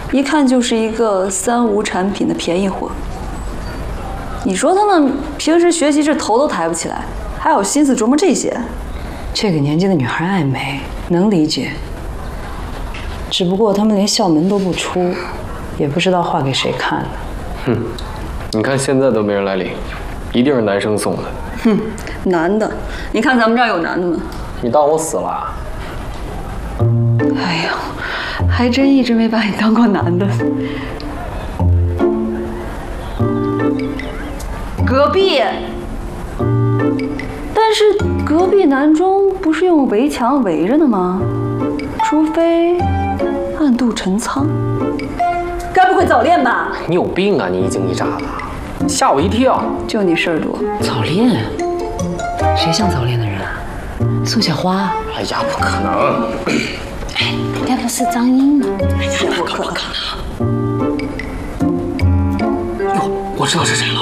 一看就是一个三无产品的便宜货。你说他们平时学习这头都抬不起来，还有心思琢磨这些？ 这个年纪的女孩爱美，能理解。只不过他们连校门都不出，也不知道画给谁看的。 哼，你看现在都没人来领，一定是男生送的。 哼，男的，你看咱们这儿有男的吗？ 你当我死了？ 哎呀，还真一直没把你当过男的。隔壁，但是隔壁男中不是用围墙围着的吗？除非暗度陈仓，该不会早恋吧？ 你有病啊！你一惊一乍的，吓我一跳。 就你事儿多。 早恋？谁像早恋的人啊？宋小花？ 哎呀，不可能！ 哎，该不是张英吗？ 哎呀，不可能！ 哟，我知道是谁了。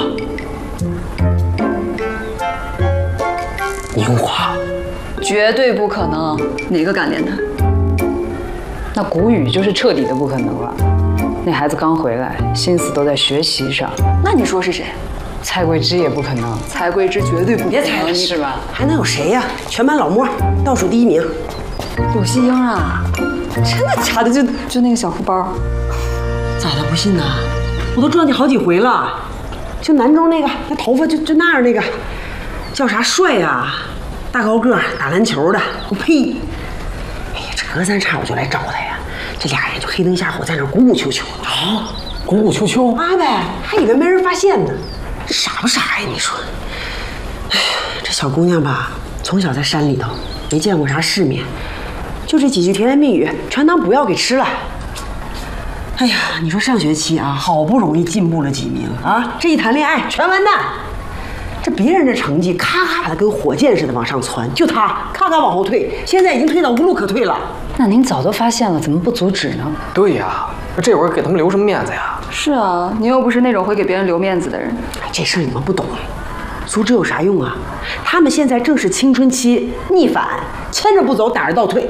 宁华， 绝对不可能，哪个敢连他？ 那谷雨就是彻底的不可能了。那孩子刚回来，心思都在学习上。 那你说是谁？ 蔡桂芝也不可能。 蔡桂芝绝对不可能， 别猜了，是吧？ 还能有谁呀？全班老莫，倒数第1名。 鲁西英啊，真的假的？就那个小书包， 咋的不信呢？我都撞见好几回了。就南中那个，那头发就那样那个，叫啥帅呀？大高个，打篮球的。我呸！哎呀，这隔三差五就来找他呀。这俩人就黑灯瞎火在那鼓鼓秋秋啊，鼓鼓秋秋啊呗，还以为没人发现呢。这傻不傻呀？你说？哎，这小姑娘吧，从小在山里头，没见过啥世面，就这几句甜言蜜语，全当补药给吃了。哎呀，你说上学期啊，好不容易进步了几名啊，这一谈恋爱全完蛋。这别人的成绩咔咔的跟火箭似的往上窜，就他咔咔往后退，现在已经退到无路可退了。 那您早都发现了，怎么不阻止呢？ 对呀，这会儿给他们留什么面子呀？ 是啊，你又不是那种会给别人留面子的人。 这事儿你们不懂，阻止有啥用啊？他们现在正是青春期，逆反，牵着不走，打着倒退。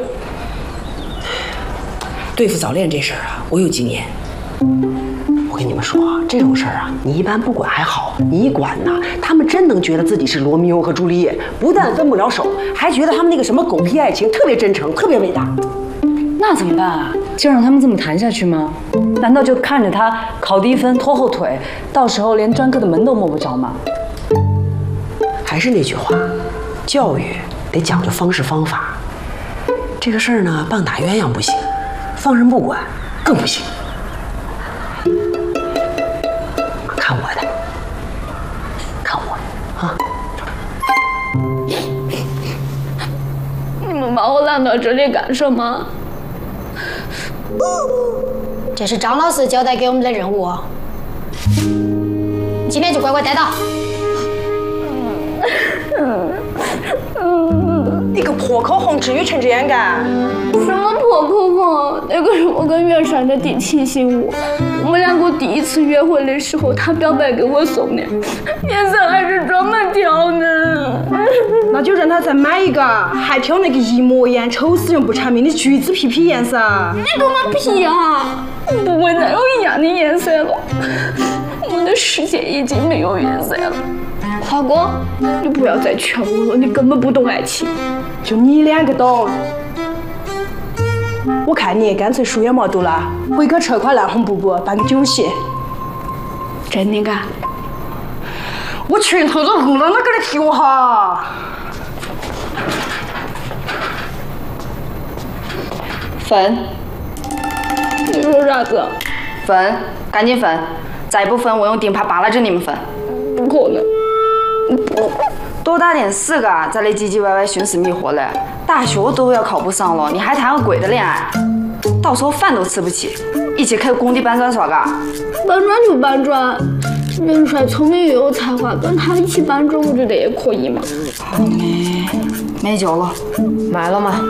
对付早恋这事儿啊，我有经验。我跟你们说啊，这种事儿啊，你一般不管还好，你一管呢，他们真能觉得自己是罗密欧和朱丽叶，不但分不了手，还觉得他们那个什么狗屁爱情特别真诚，特别伟大。 那怎么办啊？就让他们这么谈下去吗？难道就看着他考低分拖后腿，到时候连专科的门都摸不着吗？ 还是那句话，教育得讲究方式方法。这个事儿呢，棒打鸳鸯不行，放任不管更不行。看我的，看我的啊！ 你们把我拦到这里干什么？ 这是张老师交代给我们的任务，你今天就乖乖待到。 你个破口红，至于成这样干？ 什么破口红？那个是我跟月山的第7期舞，我们两个第一次约会的时候，他表白给我送的，颜色还是专门挑的。 那就让他再买一个，还挑那个一模一样、丑死人不偿命的橘子皮颜色。 你跟我比啊！不会再有一样的颜色了，我的世界已经没有颜色了。华哥，你不要再劝我了，你根本不懂爱情。 就你2个懂。我看你干脆书也没读了，回去扯块烂红布布办个酒席。 真的干？ 我拳头都饿了，哪个来替我哈？ 分。 你说啥子？ 分，赶紧分！再不分，我用钉耙扒拉着你们分。 不可能。 多大点事嘎，在那唧唧歪歪寻死觅活的，大学都要考不上了，你还谈个鬼的恋爱？到时候饭都吃不起，一起去工地搬砖耍嘎？ 搬砖就搬砖，元帅聪明又有才华，跟他一起搬砖，我觉得也可以嘛。 没酒了，买了吗？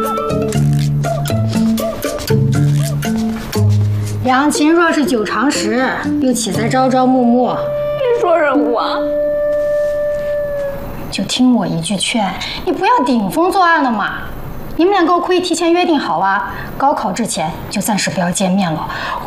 杨琴若是久长时，又岂在朝朝暮暮？ 你说人话。 就听我一句劝，你不要顶风作案了嘛。你们2个可以提前约定好啊，高考之前就暂时不要见面了。